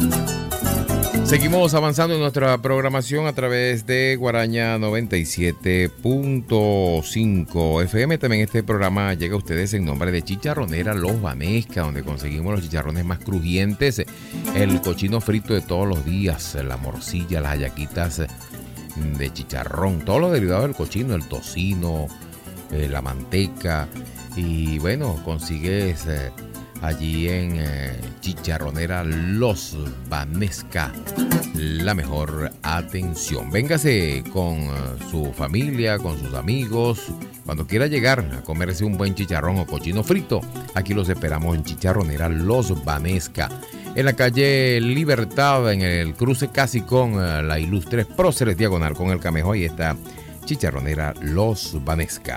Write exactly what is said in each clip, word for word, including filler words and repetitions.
Seguimos avanzando en nuestra programación a través de Guaraña noventa y siete punto cinco F M. También este programa llega a ustedes en nombre de Chicharronera Los Banesca, donde conseguimos los chicharrones más crujientes, el cochino frito de todos los días, la morcilla, las hallaquitas de chicharrón, todos los derivados del cochino, el tocino, eh, la manteca. Y bueno, consigues eh, allí en eh, Chicharronera Los Banesca la mejor atención. Véngase con uh, su familia, con sus amigos. Cuando quiera llegar a comerse un buen chicharrón o cochino frito, aquí los esperamos en Chicharronera Los Banesca, en la calle Libertad, en el cruce casi con uh, la Ilustres Próceres, diagonal con el Camejo. Ahí está Chicharronera Los Banesca.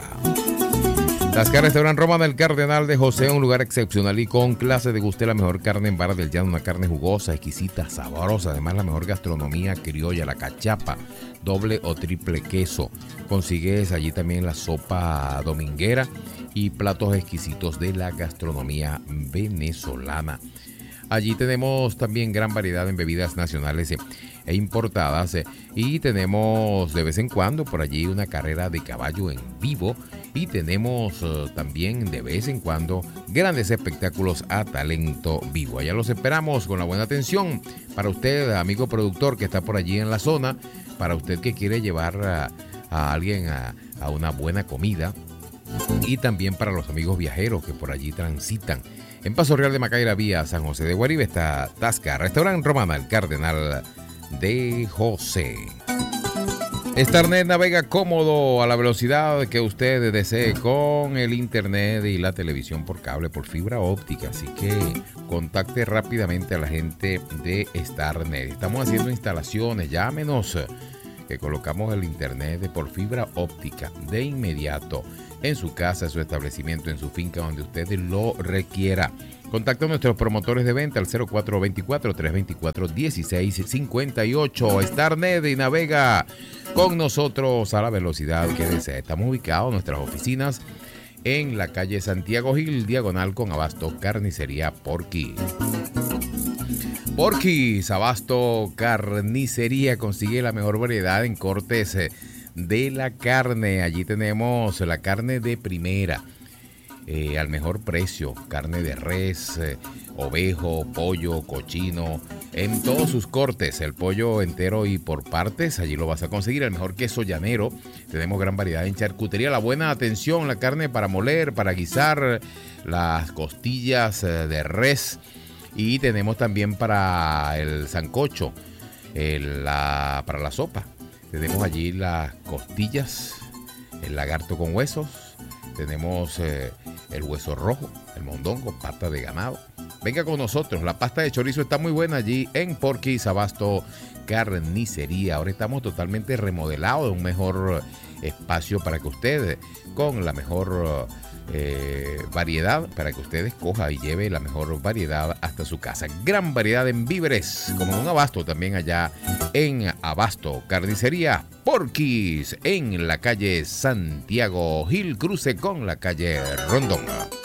Tasca Restaurant Roma del Cardenal de José, un lugar excepcional y con clase. Deguste la mejor carne en Vara del Llano, una carne jugosa, exquisita, sabrosa. Además, la mejor gastronomía criolla, la cachapa, doble o triple queso. Consigues allí también la sopa dominguera y platos exquisitos de la gastronomía venezolana. Allí tenemos también gran variedad en bebidas nacionales e importadas, y tenemos de vez en cuando por allí una carrera de caballo en vivo, y tenemos uh, también de vez en cuando grandes espectáculos a talento vivo. Allá los esperamos con la buena atención para usted, amigo productor que está por allí en la zona, para usted que quiere llevar a, a alguien a, a una buena comida, y también para los amigos viajeros que por allí transitan. En Paso Real de Macaira, vía San José de Guaribe, está Tasca Restaurant Romana, el Cardenal de José. Starnet navega cómodo a la velocidad que usted desee con el internet y la televisión por cable, por fibra óptica. Así que contacte rápidamente a la gente de Starnet. Estamos haciendo instalaciones, llámenos, que colocamos el internet por fibra óptica de inmediato en su casa, en su establecimiento, en su finca, donde usted lo requiera. Contacta a nuestros promotores de venta al cero cuatro dos cuatro, tres dos cuatro, uno seis cinco ocho. Starnet y navega con nosotros a la velocidad que desea. Estamos ubicados en nuestras oficinas en la calle Santiago Gil, diagonal con Abasto Carnicería Porky. Porky's Abasto Carnicería consigue la mejor variedad en cortes de la carne. Allí tenemos la carne de primera, eh, al mejor precio, carne de res, eh, ovejo, pollo, cochino, en todos sus cortes, el pollo entero y por partes, allí lo vas a conseguir. El mejor queso llanero, tenemos gran variedad en charcutería, la buena atención, la carne para moler, para guisar, las costillas eh, de res, y tenemos también para el sancocho, el, la, para la sopa. Tenemos allí las costillas, el lagarto con huesos, tenemos eh, el hueso rojo, el mondongo, pata de ganado. Venga con nosotros, la pasta de chorizo está muy buena allí en Porky's Abasto Carnicería. Ahora estamos totalmente remodelados, un mejor espacio para que usted, con la mejor eh, variedad, para que usted escoja y lleve la mejor variedad hasta su casa. Gran variedad en víveres, como en un abasto también allá en Abasto Carnicería Porky's, en la calle Santiago Gil, cruce con la calle Rondón.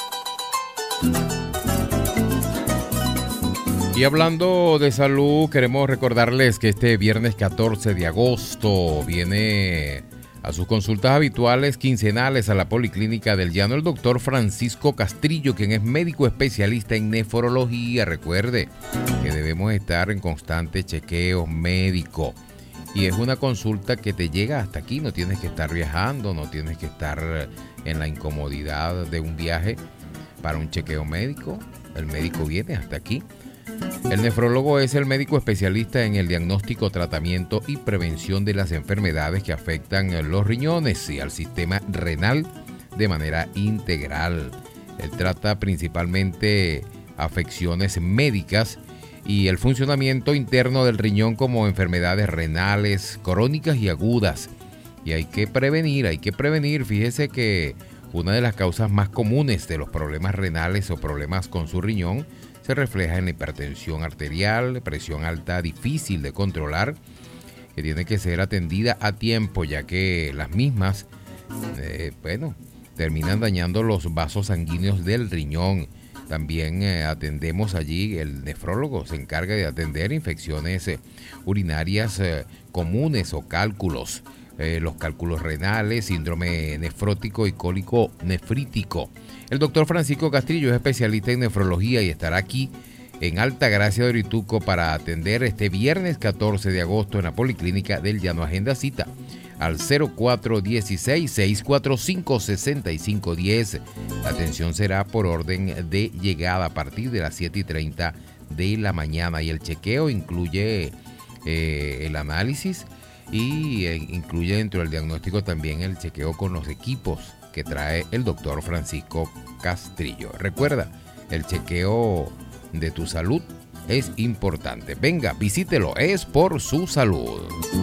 Y hablando de salud, queremos recordarles que este viernes catorce de agosto viene a sus consultas habituales quincenales a la Policlínica del Llano el doctor Francisco Castrillo, quien es médico especialista en nefrología. Recuerde que debemos estar en constante chequeo médico, y es una consulta que te llega hasta aquí. No tienes que estar viajando, no tienes que estar en la incomodidad de un viaje para un chequeo médico. El médico viene hasta aquí. El nefrólogo es el médico especialista en el diagnóstico, tratamiento y prevención de las enfermedades que afectan los riñones y al sistema renal de manera integral. Él trata principalmente afecciones médicas y el funcionamiento interno del riñón, como enfermedades renales crónicas y agudas. Y hay que prevenir, hay que prevenir. Fíjese que una de las causas más comunes de los problemas renales o problemas con su riñón se refleja en la hipertensión arterial, presión alta difícil de controlar, que tiene que ser atendida a tiempo, ya que las mismas, eh, bueno, terminan dañando los vasos sanguíneos del riñón También eh, atendemos allí, el nefrólogo se encarga de atender infecciones eh, urinarias eh, comunes o cálculos, eh, los cálculos renales, síndrome nefrótico y cólico nefrítico. El doctor Francisco Castrillo es especialista en nefrología y estará aquí en Altagracia de Orituco para atender este viernes catorce de agosto en la Policlínica del Llano. Agenda cita al cero cuatro uno seis, seis cuatro cinco, seis cinco uno cero. La atención será por orden de llegada a partir de las siete y treinta de la mañana y el chequeo incluye eh, el análisis y eh, incluye dentro del diagnóstico también el chequeo con los equipos que trae el doctor Francisco Castrillo. Recuerda, el chequeo de tu salud es importante. Venga, visítelo, es por su salud.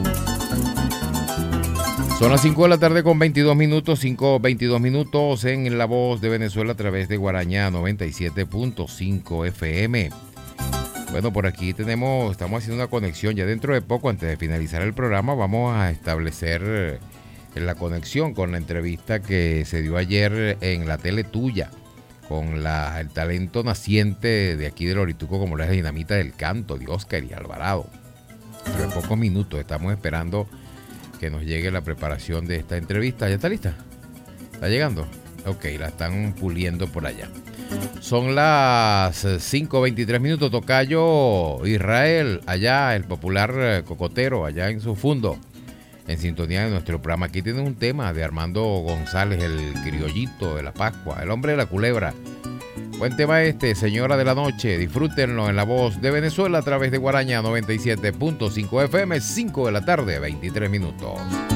Son las cinco de la tarde con veintidós minutos, cinco veintidós minutos en La Voz de Venezuela a través de Guarañá noventa y siete punto cinco F M. Bueno, por aquí tenemos, estamos haciendo una conexión ya dentro de poco, antes de finalizar el programa, vamos a establecer la conexión con la entrevista que se dio ayer en la tele tuya, con la, el talento naciente de aquí del Orituco, como la Dinamita del Canto, de Oscar y Alvarado. Pero en pocos minutos estamos esperando que nos llegue la preparación de esta entrevista. ¿Ya está lista? ¿Está llegando? Ok, la están puliendo por allá. Son las cinco veintitrés minutos. Tocayo Israel, allá, el popular cocotero, allá en su fundo, en sintonía de nuestro programa. Aquí tiene un tema de Armando González, el criollito de la Pascua, el hombre de la culebra. Buen tema este, Señora de la Noche. Disfrútenlo en La Voz de Venezuela a través de Guaraña noventa y siete punto cinco F M, cinco de la tarde, veintitrés minutos.